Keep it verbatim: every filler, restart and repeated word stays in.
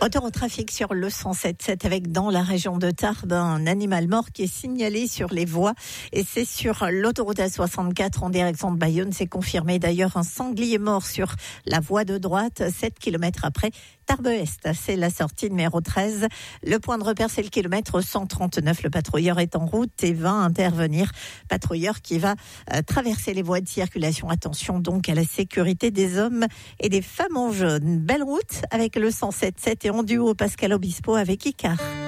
Retour au trafic sur le cent sept sept avec dans la région de Tarbes un animal mort qui est signalé sur les voies et c'est sur l'autoroute A soixante-quatre en direction de Bayonne. C'est confirmé d'ailleurs un sanglier mort sur la voie de droite sept kilomètres après Tarbes-Est. C'est la sortie numéro treize. Le point de repère c'est le kilomètre cent trente-neuf. Le patrouilleur est en route et va intervenir. Patrouilleur qui va euh, traverser les voies de circulation. Attention donc à la sécurité des hommes et des femmes en jaune. Belle route avec le cent sept sept et en duo Pascal Obispo avec Icar.